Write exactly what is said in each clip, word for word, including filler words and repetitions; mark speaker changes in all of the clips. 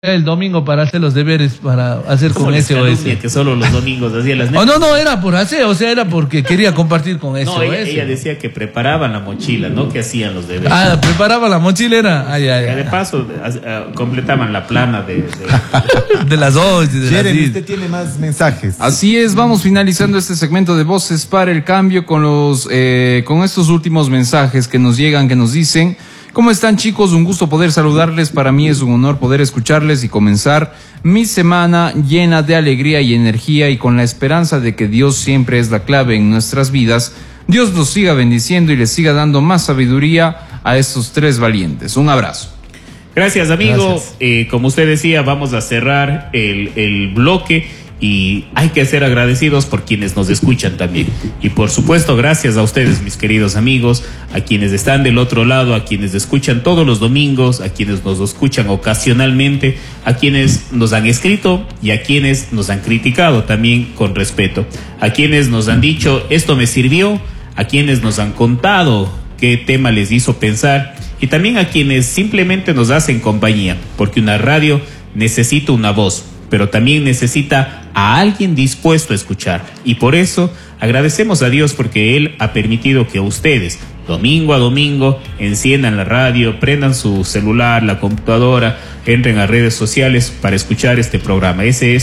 Speaker 1: el domingo para hacer los deberes, para hacer con S O S.
Speaker 2: Que solo los domingos hacía las
Speaker 1: netas. Oh, no, no, era por hacer, o sea, era porque quería compartir con S O S.
Speaker 2: No, ella, ella decía que preparaban la mochila, no que hacían los deberes.
Speaker 1: Ah, preparaba la mochila, era. Ay, ay, ay.
Speaker 2: De paso, uh, completaban la plana de,
Speaker 1: de... de las dos.
Speaker 3: Jeremy, usted tiene más mensajes.
Speaker 4: Así es, vamos finalizando este segmento de Voces para el Cambio con los, eh, con estos últimos mensajes que nos llegan, que nos dicen: ¿cómo están, chicos? Un gusto poder saludarles. Para mí es un honor poder escucharles y comenzar mi semana llena de alegría y energía, y con la esperanza de que Dios siempre es la clave en nuestras vidas. Dios nos siga bendiciendo y les siga dando más sabiduría a estos tres valientes. Un abrazo.
Speaker 2: Gracias, amigo. Gracias. Eh, como usted decía, vamos a cerrar el, el bloque. Y hay que ser agradecidos por quienes nos escuchan también. Y por supuesto, gracias a ustedes, mis queridos amigos, a quienes están del otro lado, a quienes escuchan todos los domingos, a quienes nos escuchan ocasionalmente, a quienes nos han escrito y a quienes nos han criticado también con respeto. A quienes nos han dicho, esto me sirvió, a quienes nos han contado qué tema les hizo pensar, y también a quienes simplemente nos hacen compañía, porque una radio necesita una voz, pero también necesita a alguien dispuesto a escuchar. Y por eso agradecemos a Dios, porque Él ha permitido que ustedes, domingo a domingo, enciendan la radio, prendan su celular, la computadora, entren a redes sociales para escuchar este programa, S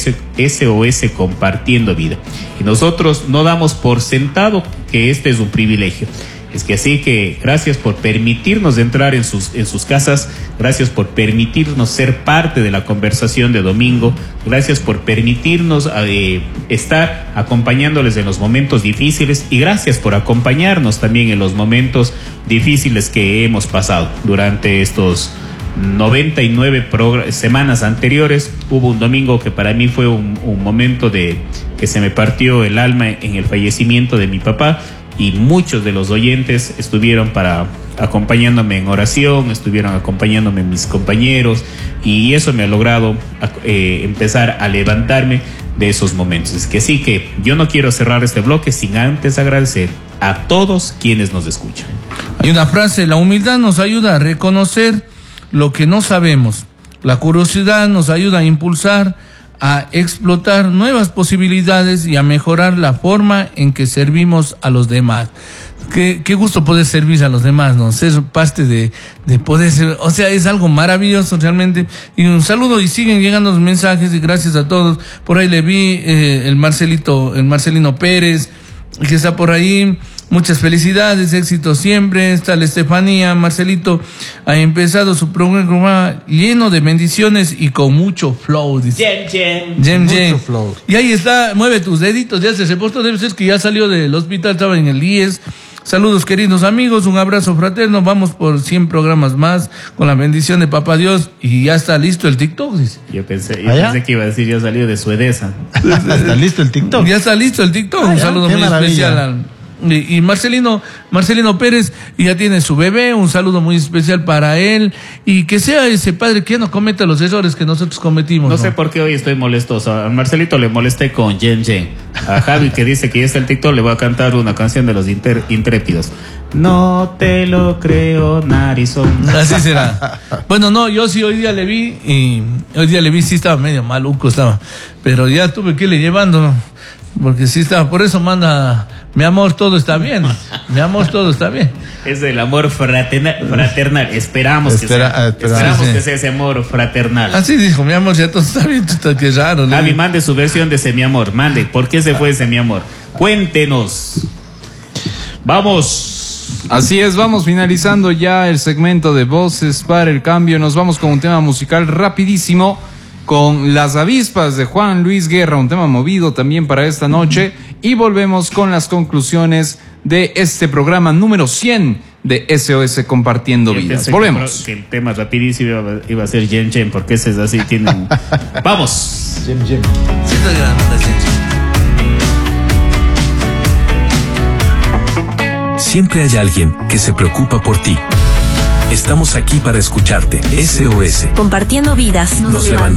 Speaker 2: O S Compartiendo Vida. Y nosotros no damos por sentado que este es un privilegio. Es que así que gracias por permitirnos entrar en sus, en sus casas, gracias por permitirnos ser parte de la conversación de domingo, gracias por permitirnos eh, estar acompañándoles en los momentos difíciles, y gracias por acompañarnos también en los momentos difíciles que hemos pasado durante estos noventa y nueve semanas anteriores. Hubo un domingo que para mí fue un, un momento de que se me partió el alma en el fallecimiento de mi papá. Y muchos de los oyentes estuvieron para acompañándome en oración, estuvieron acompañándome mis compañeros, y eso me ha logrado eh, empezar a levantarme de esos momentos. Es que sí, que yo no quiero cerrar este bloque sin antes agradecer a todos quienes nos escuchan.
Speaker 1: Hay una frase: la humildad nos ayuda a reconocer lo que no sabemos, la curiosidad nos ayuda a impulsar, a explotar nuevas posibilidades y a mejorar la forma en que servimos a los demás. Qué, qué gusto poder servir a los demás, ¿no? Ser parte de, de poder ser, o sea, es algo maravilloso realmente. Y un saludo, y siguen llegando los mensajes, y gracias a todos. Por ahí le vi eh, el Marcelito, el Marcelino Pérez, que está por ahí. Muchas felicidades, éxito siempre. Está la Estefanía. Marcelito ha empezado su programa lleno de bendiciones y con mucho flow.
Speaker 2: Jem, jem.
Speaker 1: Jem, jem. Flow. Y ahí está, mueve tus deditos, ya se reportó, debe ser que ya salió del hospital, estaba en el I E S. Saludos, queridos amigos, un abrazo fraterno. Vamos por cien programas más con la bendición de Papá Dios. Y ya está listo el TikTok, dice.
Speaker 2: Yo pensé, yo pensé que iba a decir, ya salió de su Edesa.
Speaker 3: ¿Está listo el TikTok?
Speaker 1: Ya está listo el TikTok. Ah, un saludo muy maravilla. especial al... Y, y Marcelino, Marcelino Pérez ya tiene su bebé, un saludo muy especial para él, y que sea ese padre que ya no cometa los errores que nosotros cometimos.
Speaker 2: No,
Speaker 1: ¿no?
Speaker 2: sé por qué hoy estoy molestoso. A Marcelito le molesté con Jen Jen. A Javi, que dice que ya está el TikTok, le voy a cantar una canción de los inter, intrépidos. No te lo creo, narizón.
Speaker 1: Así será. Bueno, no, yo sí hoy día le vi, y hoy día le vi, sí estaba medio maluco, estaba, pero ya tuve que irle llevando, ¿no? Porque sí está, por eso manda, mi amor, todo está bien, mi amor, todo está bien.
Speaker 2: Es el amor fraternal, fraternal. esperamos
Speaker 3: Espera,
Speaker 2: que sea,
Speaker 3: espera,
Speaker 2: esperamos
Speaker 1: sí,
Speaker 2: que
Speaker 1: sí.
Speaker 2: sea ese amor fraternal.
Speaker 1: Así dijo, mi amor, ya todo está bien, está que raro. ¿no?
Speaker 2: Javi, mande su versión de ese mi amor, mande, ¿por qué se fue ese mi amor? Cuéntenos. Vamos.
Speaker 4: Así es, vamos finalizando ya el segmento de Voces para el Cambio. Nos vamos con un tema musical rapidísimo, con Las Avispas de Juan Luis Guerra, un tema movido también para esta noche, y volvemos con las conclusiones de este programa número cien de S O S Compartiendo Vidas. Volvemos.
Speaker 2: Que el tema rapidísimo iba, iba a ser Jen Jen, porque ese es así, tienen... ¡Vamos!
Speaker 3: Jem, jem.
Speaker 5: Siempre hay alguien que se preocupa por ti. Estamos aquí para escucharte. S O S.
Speaker 6: Compartiendo vidas.
Speaker 5: Nos levantamos.